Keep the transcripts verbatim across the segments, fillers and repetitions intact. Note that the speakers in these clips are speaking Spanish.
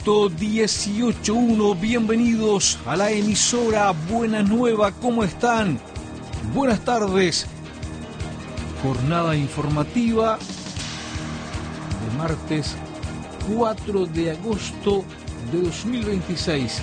ciento dieciocho punto uno, bienvenidos a la emisora Buena Nueva, ¿cómo están? Buenas tardes. Jornada informativa de martes cuatro de agosto de dos mil veintiséis.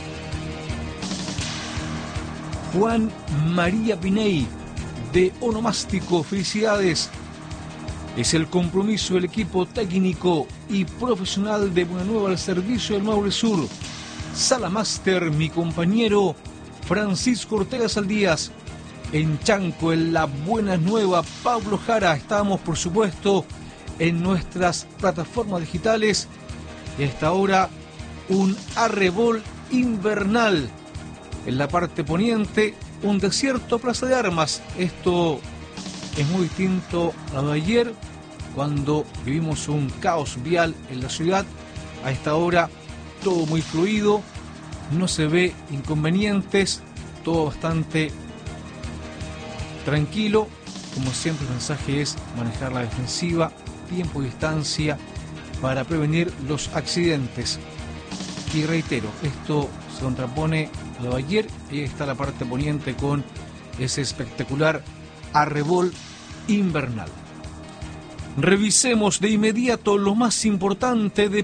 Juan María Piney, de Onomástico, felicidades. Es el compromiso del equipo técnico y profesional de Buena Nueva al servicio del Maule Sur. Sala Máster, mi compañero Francisco Ortega Saldías. En Chanco, en la Buena Nueva, Pablo Jara. Estamos, por supuesto, en nuestras plataformas digitales. Y hasta ahora, un arrebol invernal. En la parte poniente, un desierto Plaza de Armas. Esto es muy distinto a lo de ayer, cuando vivimos un caos vial en la ciudad. A esta hora, todo muy fluido, no se ve inconvenientes, todo bastante tranquilo. Como siempre, el mensaje es manejar la defensiva, tiempo y distancia para prevenir los accidentes. Y reitero, esto se contrapone a lo de ayer, y ahí está la parte poniente con ese espectacular arrebol invernal. Revisemos de inmediato lo más importante de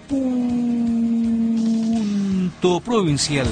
Punto Provincial.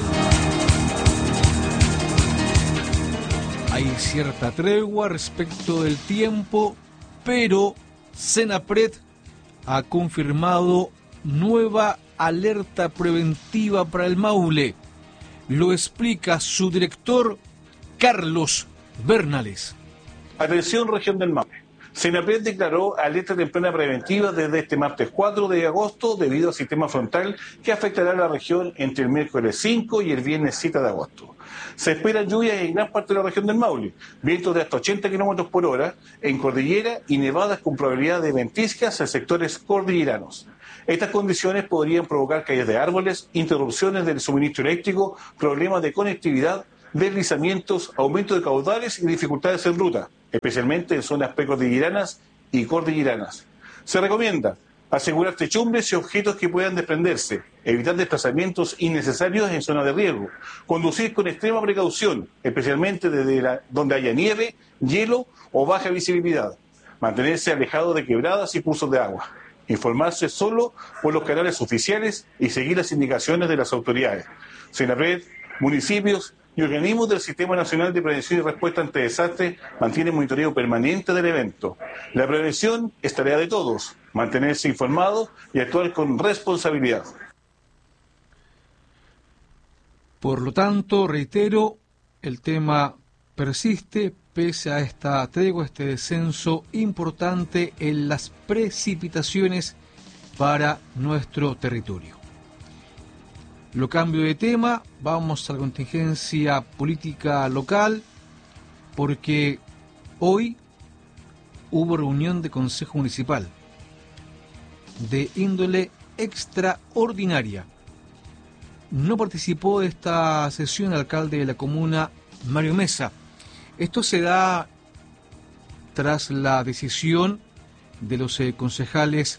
Hay cierta tregua respecto del tiempo, pero Senapred ha confirmado nueva alerta preventiva para el Maule. Lo explica su director, Carlos Bernales. Atención, región del Maule. Senapred declaró alerta temprana preventiva desde este martes cuatro de agosto debido al sistema frontal que afectará a la región entre el miércoles cinco y el viernes siete de agosto. Se esperan lluvias en gran parte de la región del Maule, vientos de hasta ochenta kilómetros por hora en cordillera y nevadas con probabilidad de ventiscas en sectores cordilleranos. Estas condiciones podrían provocar caídas de árboles, interrupciones del suministro eléctrico, problemas de conectividad, deslizamientos, aumento de caudales y dificultades en ruta, especialmente en zonas precordilleranas y cordilleranas. Se recomienda asegurar techumbres y objetos que puedan desprenderse, evitar desplazamientos innecesarios en zonas de riesgo, conducir con extrema precaución, especialmente desde la, donde haya nieve, hielo o baja visibilidad, mantenerse alejado de quebradas y cursos de agua, informarse solo por los canales oficiales y seguir las indicaciones de las autoridades. Senapred, municipios y organismos del Sistema Nacional de Prevención y Respuesta ante Desastres mantienen monitoreo permanente del evento. La prevención es tarea de todos, mantenerse informados y actuar con responsabilidad. Por lo tanto, reitero, el tema persiste pese a esta tregua, este descenso importante en las precipitaciones para nuestro territorio. Lo cambio de tema, vamos a la contingencia política local, porque hoy hubo reunión de Consejo Municipal de índole extraordinaria. No participó de esta sesión el alcalde de la comuna, Mario Mesa. Esto se da tras la decisión de los eh, concejales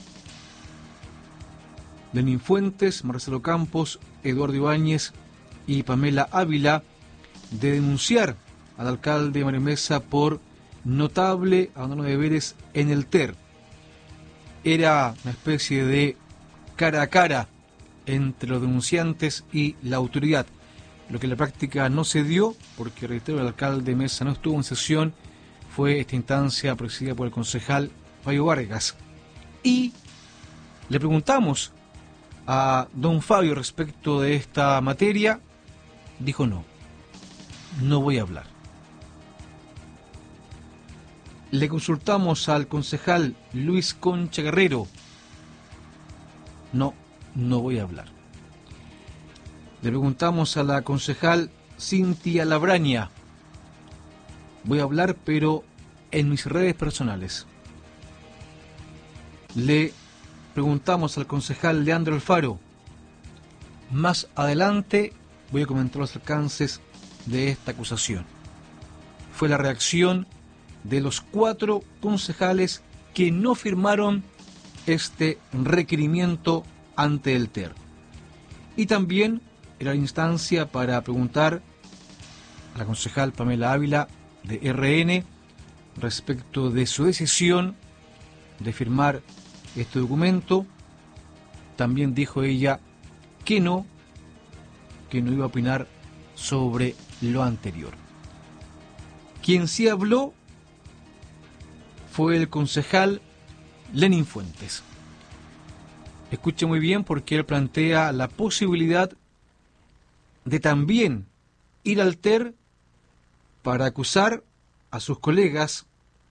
Lenín Fuentes, Marcelo Campos, Eduardo Ibáñez y Pamela Ávila de denunciar al alcalde Mario Mesa por notable abandono de deberes en el T E R. Era una especie de cara a cara entre los denunciantes y la autoridad, lo que en la práctica no se dio, porque, reitero, el alcalde Mesa no estuvo en sesión. Fue esta instancia presidida por el concejal Fabio Vargas. Y le preguntamos a don Fabio respecto de esta materia. Dijo no, no voy a hablar. Le consultamos al concejal Luis Concha Guerrero. No, no voy a hablar. Le preguntamos a la concejal Cintia Labraña. Voy a hablar, pero en mis redes personales. Le preguntamos al concejal Leandro Alfaro. Más adelante voy a comentar los alcances de esta acusación. Fue la reacción de los cuatro concejales que no firmaron este requerimiento ante el T E R. Y también era la instancia para preguntar a la concejal Pamela Ávila de R N respecto de su decisión de firmar este documento. También dijo ella que no, que no iba a opinar sobre lo anterior. Quien sí habló fue el concejal Lenín Fuentes. Escuche muy bien, porque él plantea la posibilidad de también ir al T E R para acusar a sus colegas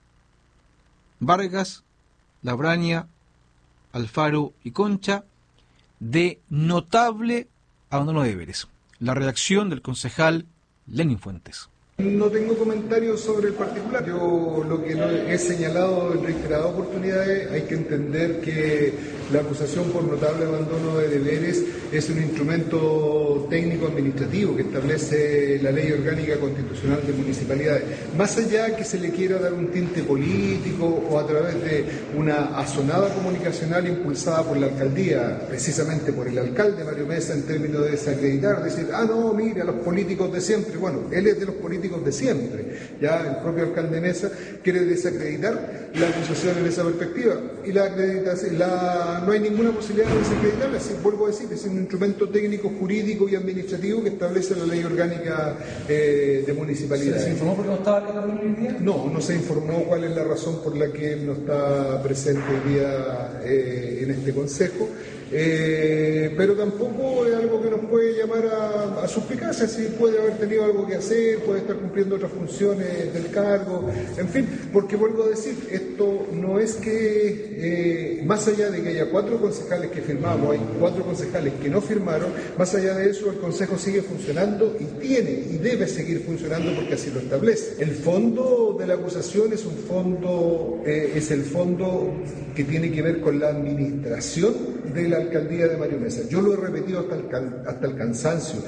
Vargas, Labraña, Alfaro y Concha de notable abandono de deberes. La redacción del concejal Lenín Fuentes. No tengo comentarios sobre el particular. Yo lo que he señalado en reiteradas oportunidades, hay que entender que la acusación por notable abandono de deberes es un instrumento técnico-administrativo que establece la Ley Orgánica Constitucional de Municipalidades. Más allá que se le quiera dar un tinte político o a través de una azonada comunicacional impulsada por la alcaldía, precisamente por el alcalde Mario Mesa, en términos de desacreditar, decir, ah no, mira, los políticos de siempre. Bueno, él es de los políticos de siempre. Ya el propio alcalde Mesa quiere desacreditar la acusación en esa perspectiva, y la acreditación, la, no hay ninguna posibilidad de desacreditarla. Así, vuelvo a decir, es un instrumento técnico, jurídico y administrativo que establece la Ley Orgánica eh, de Municipalidades. ¿Se informó porque no estaba acá el día? No, no se informó cuál es la razón por la que él no está presente hoy día eh, en este consejo. Eh, pero tampoco es algo que nos puede llamar a, a suspicacia, si puede haber tenido algo que hacer, puede estar cumpliendo otras funciones del cargo, en fin, porque vuelvo a decir, esto no es que, eh, más allá de que haya cuatro concejales que firmamos, hay cuatro concejales que no firmaron, más allá de eso el Consejo sigue funcionando y tiene y debe seguir funcionando porque así lo establece. El fondo de la acusación es un fondo, eh, es el fondo que tiene que ver con la administración de la alcaldía de Mario Mesa. Yo lo he repetido hasta el, hasta el cansancio.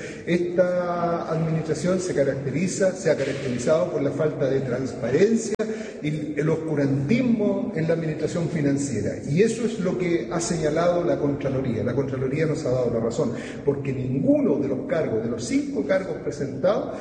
Esta administración se caracteriza, se ha caracterizado por la falta de transparencia y el oscurantismo en la administración financiera. Y eso es lo que ha señalado la Contraloría. La Contraloría nos ha dado la razón, porque ninguno de los cargos, de los cinco cargos presentados,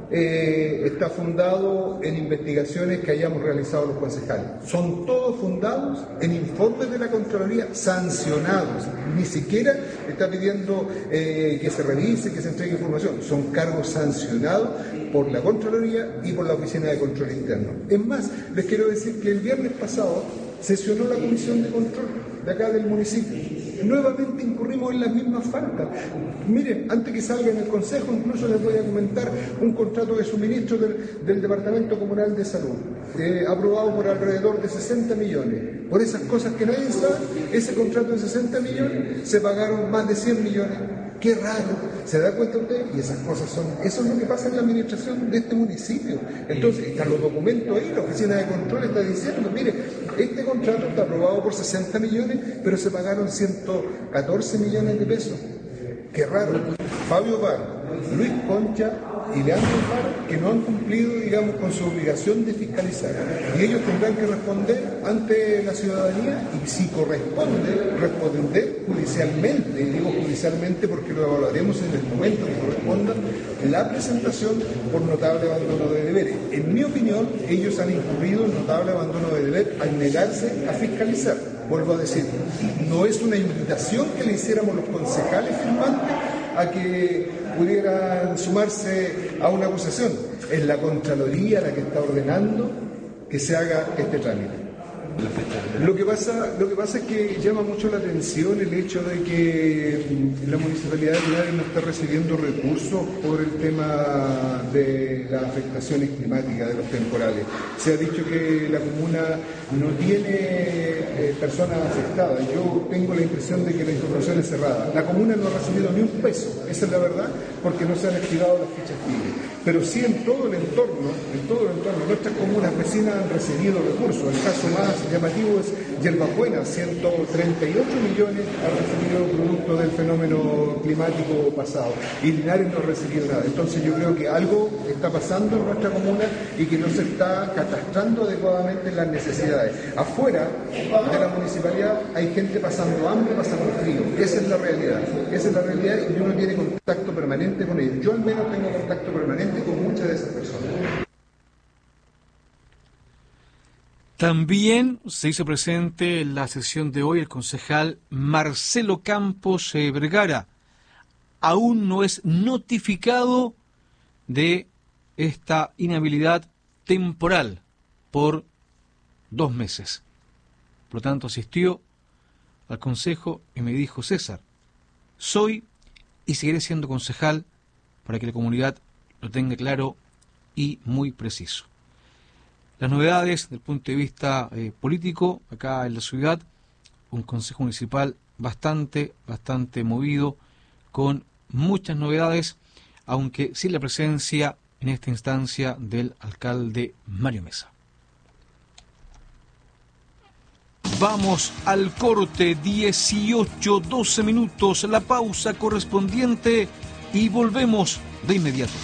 Eh, está fundado en investigaciones que hayamos realizado los concejales. Son todos fundados en informes de la Contraloría sancionados. Ni siquiera está pidiendo eh, que se revise, que se entregue información. Son cargos sancionados por la Contraloría y por la Oficina de Control Interno. Es más, les quiero decir que el viernes pasado sesionó la Comisión de Control de acá del municipio. Nuevamente incurrimos en las mismas faltas. Miren, antes que salga en el Consejo, incluso les voy a comentar un contrato de suministro del, del Departamento Comunal de Salud, eh, aprobado por alrededor de sesenta millones. Por esas cosas que nadie sabe, ese contrato de sesenta millones se pagaron más de cien millones. Qué raro, ¿se da cuenta usted? Y esas cosas son, eso es lo que pasa en la administración de este municipio. Entonces, están los documentos ahí, la Oficina de Control está diciendo, mire, este contrato está aprobado por sesenta millones, pero se pagaron ciento catorce millones de pesos. Qué raro. Fabio Paz, Luis Concha y Leandro Alfaro, que no han cumplido, digamos, con su obligación de fiscalizar. Y ellos tendrán que responder ante la ciudadanía y, si corresponde, responder judicialmente. Y digo judicialmente porque lo evaluaremos en el momento que corresponda la presentación por notable abandono de deberes. En mi opinión, ellos han incurrido en notable abandono de deber al negarse a fiscalizar. Vuelvo a decir, no es una invitación que le hiciéramos los concejales firmantes a que pudieran sumarse a una acusación. Es la Contraloría la que está ordenando que se haga este trámite. Lo que pasa, lo que pasa es que llama mucho la atención el hecho de que la Municipalidad de Linares no está recibiendo recursos por el tema de las afectaciones climáticas, de los temporales. Se ha dicho que la comuna no tiene eh, personas afectadas. Yo tengo la impresión de que la información es cerrada. La comuna no ha recibido ni un peso, esa es la verdad, porque no se han activado las fichas libres. pero sí en todo el entorno, en todo el entorno. Nuestras comunas vecinas han recibido recursos. El caso más llamativo es Yerbabuena, ciento treinta y ocho millones ha recibido producto del fenómeno climático pasado, y Linares no ha recibido nada. Entonces yo creo que algo está pasando en nuestra comuna y que no se está catastrando adecuadamente las necesidades. Afuera de la municipalidad hay gente pasando hambre, pasando frío. Esa es la realidad. Esa es la realidad y uno tiene contacto permanente con ellos. Yo al menos tengo contacto permanente con muchas de esas personas. También se hizo presente en la sesión de hoy el concejal Marcelo Campos eh, Vergara. Aún no es notificado de esta inhabilidad temporal por dos meses. Por lo tanto, asistió al consejo y me dijo: César, soy y seguiré siendo concejal, para que la comunidad lo tenga claro y muy preciso. Las novedades desde el punto de vista eh, político acá en la ciudad, un consejo municipal bastante, bastante movido, con muchas novedades, aunque sin la presencia en esta instancia del alcalde Mario Mesa. Vamos al corte, dieciocho, doce minutos, la pausa correspondiente y volvemos de inmediato.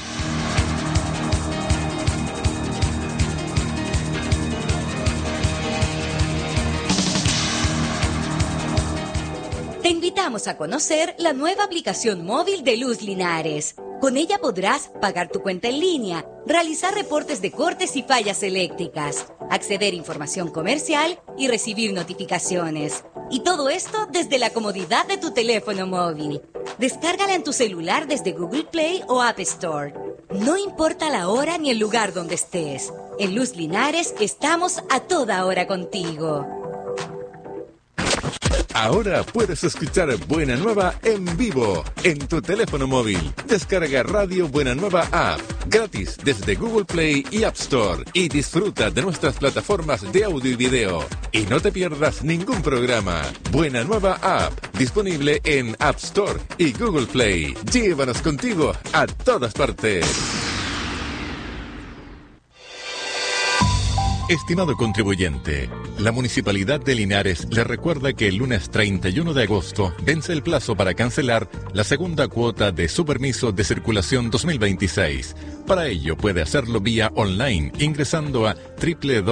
Te invitamos a conocer la nueva aplicación móvil de Luz Linares. Con ella podrás pagar tu cuenta en línea, realizar reportes de cortes y fallas eléctricas, acceder a información comercial y recibir notificaciones. Y todo esto desde la comodidad de tu teléfono móvil. Descárgala en tu celular desde Google Play o App Store. No importa la hora ni el lugar donde estés. En Luz Linares estamos a toda hora contigo. Ahora puedes escuchar Buena Nueva en vivo en tu teléfono móvil. Descarga Radio Buena Nueva App gratis desde Google Play y App Store y disfruta de nuestras plataformas de audio y video. Y no te pierdas ningún programa. Buena Nueva App, disponible en App Store y Google Play. Llévanos contigo a todas partes. Estimado contribuyente, la Municipalidad de Linares le recuerda que el lunes treinta y uno de agosto vence el plazo para cancelar la segunda cuota de su permiso de circulación dos mil veintiséis. Para ello puede hacerlo vía online ingresando a doble u doble u doble u